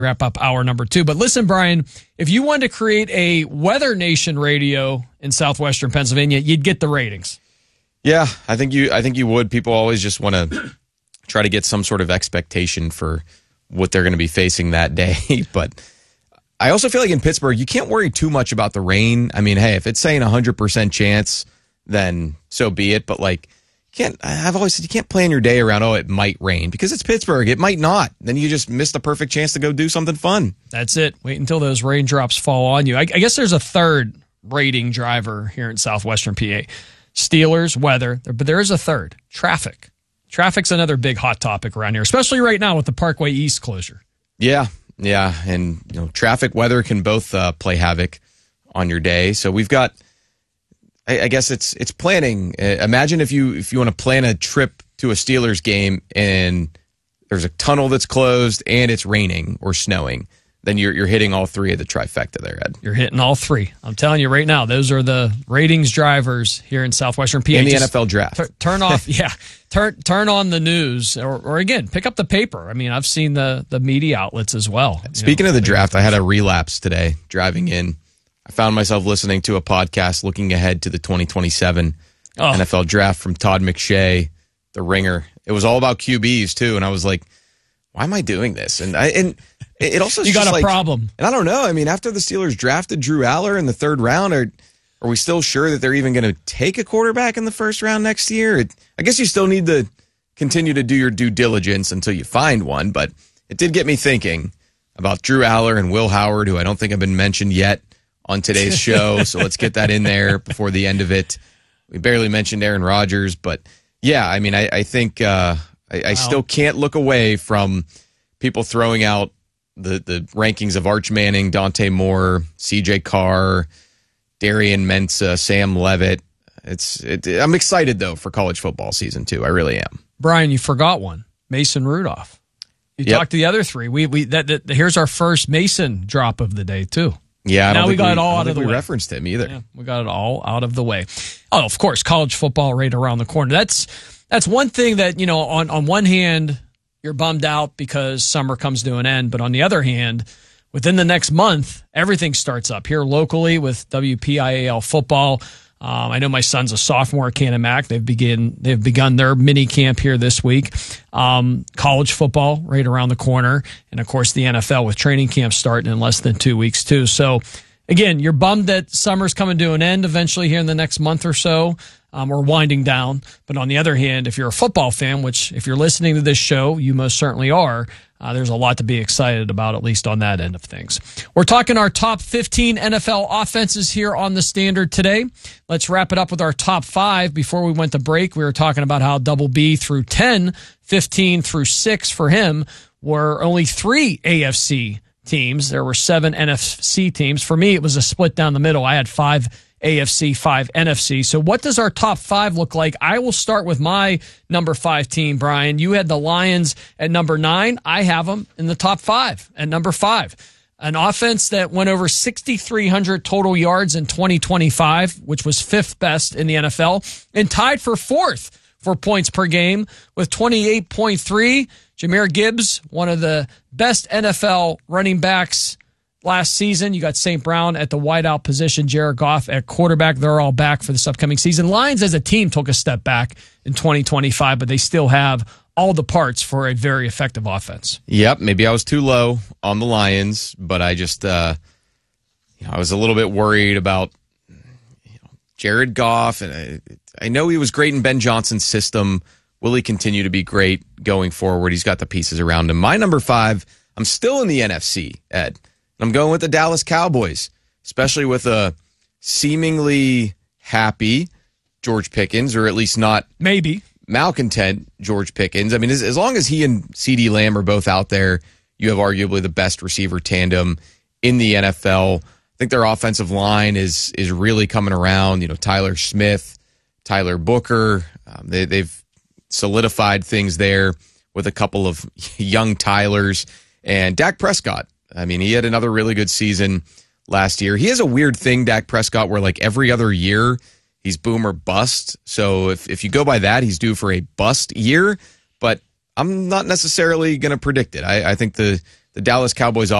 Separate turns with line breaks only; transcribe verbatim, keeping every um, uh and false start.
wrap up hour number two. But listen, Brian, if you wanted to create a Weather Nation radio in southwestern Pennsylvania, you'd get the ratings.
Yeah, I think you I think you would. People always just want to try to get some sort of expectation for what they're going to be facing that day. But I also feel like in Pittsburgh, you can't worry too much about the rain. I mean, hey, if it's saying a one hundred percent chance, then so be it. But like, you can't, I've always said you can't plan your day around, oh, it might rain, because it's Pittsburgh. It might not. Then you just missed the perfect chance to go do something fun.
That's it. Wait until those raindrops fall on you. I, I guess there's a third rating driver here in southwestern P A. Steelers, weather, but there is a third, traffic. Traffic's another big hot topic around here, especially right now with the Parkway East closure. Yeah,
yeah, and you know, traffic, weather can both uh, play havoc on your day. So we've got, I, I guess it's it's planning. Uh, imagine if you if you want to plan a trip to a Steelers game and there's a tunnel that's closed and it's raining or snowing. Then you're you're hitting all three of the trifecta there, Ed.
You're hitting all three. I'm telling you right now, those are the ratings drivers here in southwestern P A.
In the
Just
N F L draft.
T- turn off, yeah. Turn turn on the news, or, or again, pick up the paper. I mean, I've seen the the media outlets as well.
Speaking know, of the draft, I had a relapse today driving in. I found myself listening to a podcast looking ahead to the twenty twenty-seven oh. N F L draft from Todd McShay, the Ringer. It was all about Q Bs too, and I was like, why am I doing this? And I and it also
you got a
like,
problem.
And I don't know. I mean, after the Steelers drafted Drew Aller in the third round, are are we still sure that they're even going to take a quarterback in the first round next year? It, I guess you still need to continue to do your due diligence until you find one. But it did get me thinking about Drew Aller and Will Howard, who I don't think have been mentioned yet on today's show. So let's get that in there before the end of it. We barely mentioned Aaron Rodgers, but yeah, I mean, I, I think uh, I, I wow. still can't look away from people throwing out the the rankings of Arch Manning, Dante Moore, C J Carr, Darian Mensah, Sam Levitt. It's it, I'm excited though for college football season two. I really am.
Brian, you forgot one, Mason Rudolph. You yep. talked to the other three. We we that, that here's our first Mason drop of the day too.
Yeah, I
now
don't
we got
we,
it all
I don't
out
think
of the
we
way.
referenced him either.
Yeah, we got it all out of the way. Oh, of course, college football right around the corner. That's that's one thing that, you know, on on one hand, you're bummed out because summer comes to an end, but on the other hand, within the next month, everything starts up here locally with W P I A L football. Um, I know my son's a sophomore at Canon-Mac. They've begin they've begun their mini camp here this week. Um, college football right around the corner, and of course the N F L with training camp starting in less than two weeks too. So again, you're bummed that summer's coming to an end eventually here in the next month or so. Um, we're winding down. But on the other hand, if you're a football fan, which if you're listening to this show, you most certainly are, uh, there's a lot to be excited about, at least on that end of things. We're talking our top fifteen N F L offenses here on the Standard today. Let's wrap it up with our top five. Before we went to break, we were talking about how Double B through ten, fifteen through six for him were only three A F C teams. There were seven N F C teams. For me, it was a split down the middle. I had five A F C, five N F C. So what does our top five look like? I will start with my number five team, Brian. You had the Lions at number nine. I have them in the top five at number five. An offense that went over sixty-three hundred total yards in twenty twenty-five, which was fifth best in the N F L, and tied for fourth for points per game with twenty-eight point three. Jahmyr Gibbs, one of the best N F L running backs last season. You got Saint Brown at the wideout position, Jared Goff at quarterback. They're all back for this upcoming season. Lions as a team took a step back in twenty twenty-five, but they still have all the parts for a very effective offense.
Yep, maybe I was too low on the Lions, but I just, uh, you know, I was a little bit worried about you know, Jared Goff, and I, I know he was great in Ben Johnson's system. Will he continue to be great going forward? He's got the pieces around him. My number five, I'm still in the N F C, Ed. I'm going with the Dallas Cowboys, especially with a seemingly happy George Pickens, or at least not
maybe
malcontent George Pickens. I mean, as, as long as he and CeeDee Lamb are both out there, you have arguably the best receiver tandem in the N F L. I think their offensive line is is really coming around. You know, Tyler Smith, Tyler Booker, um, they, they've solidified things there with a couple of young Tylers, and Dak Prescott. I mean, he had another really good season last year. He has a weird thing, Dak Prescott, where like every other year he's boom or bust. So if, if you go by that, he's due for a bust year, but I'm not necessarily going to predict it. I, I think the the Dallas Cowboys